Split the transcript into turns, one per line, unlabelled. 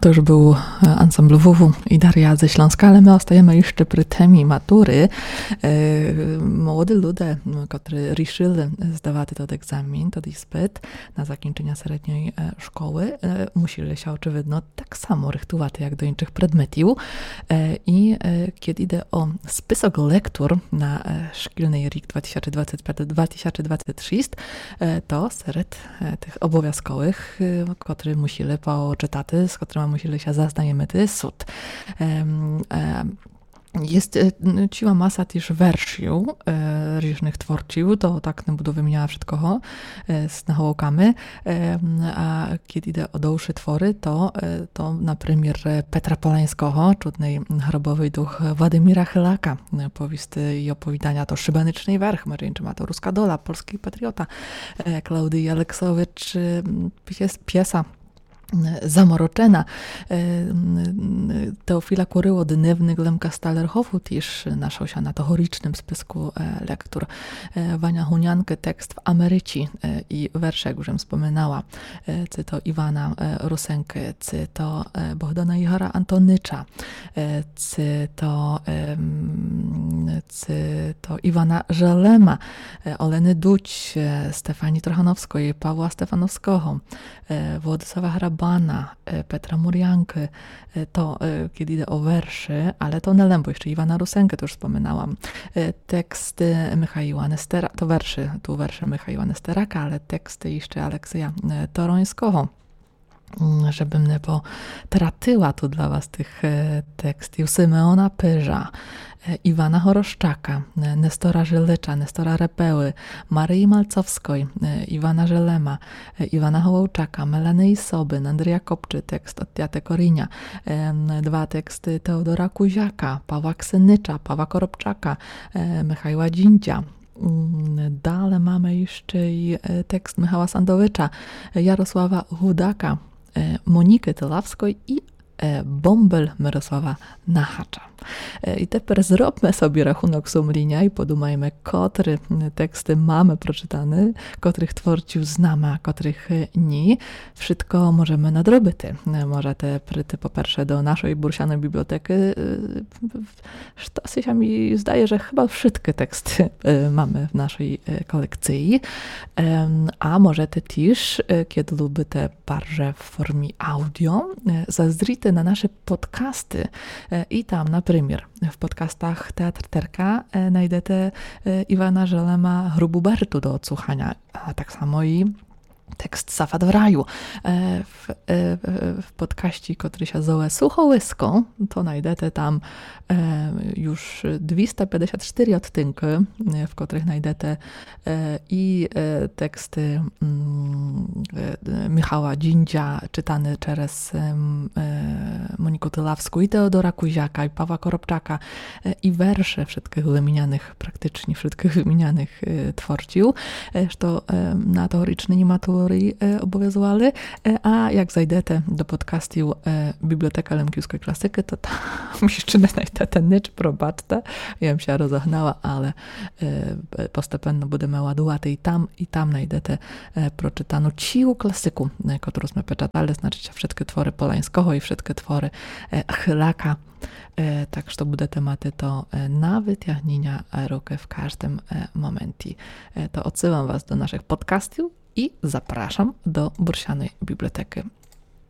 To już był ansambl WW i Daria ze Śląska, ale my ostajemy jeszcze przy temie matury. Młody ludzie, którzy решили здавати ten egzamin, ten ispit na zakończenie średniej szkoły, musieli się oczywiście tak samo rychtować jak do innych przedmiotów. I kiedy idzie o spisok lektur na szkolny rok 2025-2026, to wśród tych obowiązkowych, które musieli poczytać, z którymi musieli się zaznajomiti, sud. Jest cała masa też wersji różnych twórców, to tak nie będę wymieniała wszystkiego z nahołkami, a kiedy idzie o dłuższe twory, to na przykład Petra Polańskiego, Czudnej chorobowej duch Władimira Chylaka, powisty i opowiadania to Szybaniczny Werch, Marynczy ma to Ruska Dola, Polski Patriota, Klaudii Aleksowicz, piesa Zamoroczena, Teofila Kuryło, Dnevny Glemka Stalerhofu też naszał się na tohorycznym spisku lektur. Wania Huniankę, tekst w Ameryci i wersze, jak już wspominała, czy to Iwana Rusenkę, czy to Bohdana Ihara Antonycza, czy to Iwana Żelema, Oleny Duć, Stefanii Trochanowskiej, Pawła Stefanowskiego, Władysława Hrabana, Petra Murianky, to kiedy idzie o werszy, ale to nie lębo, jeszcze Iwana Rusenkę, to już wspominałam. Teksty Michaiła Nestera, to wersze Michaiła Nesteraka, ale teksty jeszcze Alekseja Torońskiego. Żebym nie potratyła tu dla was tych tekstów. Symeona Pyża, Iwana Choroszczaka, Nestora Żylycza, Nestora Repeły, Maryi Malcowskiej, Iwana Żelema, Iwana Hołołczaka, Melanei Sobyn, Andrzeja Kopczy, tekst od Tiate Korinia, dwa teksty Teodora Kuziaka, Pawła Ksynycza, Pawła Koropczaka, Michała Dzińdzia. Dalej mamy jeszcze i tekst Michała Sandowicza, Jarosława Hudaka, Moniki Tylawskiej i Bąbel Mirosława Nachacza. I teraz zróbmy sobie rachunek sumienia i podumajmy, które teksty mamy przeczytane, których twórców znamy, a których nie. Wszystko możemy nadrobić. Możecie pryty po pierwsze do naszej bursianej biblioteki. To się mi zdaje, że chyba wszystkie teksty mamy w naszej kolekcji. A możecie też, kiedy lubicie bardziej w formie audio, zazrzyjcie na nasze podcasty i tam na premier. W podcastach Teatr Terka znajdziecie Iwana Żelema Hrububertu do odsłuchania, a tak samo i tekst Safat w raju. W podcaście, który się zowie Suchołyską, to znajdziecie tam już 254 odtynki, w których znajdziecie i teksty Michała Dzińdzia, czytany przez Monikę Tylawską i Teodora Kuziaka i Pawła Koropczaka i wersze wszystkich wymienianych, praktycznie wszystkich wymienianych twórców, to na teorycznej matury obowiązywali, a jak zajdziecie do podcastu Biblioteka Lemkiewskiej Klasyki, to tam jeszcze znajdziecie nic, probaczcie. Ja bym się rozegnała, ale postępno będziemy ładować i tam znajdziecie przeczytaną ciu klasyku, którą jsme peczatali, znaczy wszystkie twory Polańskiego i wszystkie twory Chylaka. Tak, że będziecie maty to na wyciągnięcia ruky w każdym momencie. To odsyłam was do naszych podcastów i zapraszam do Bursianej Biblioteki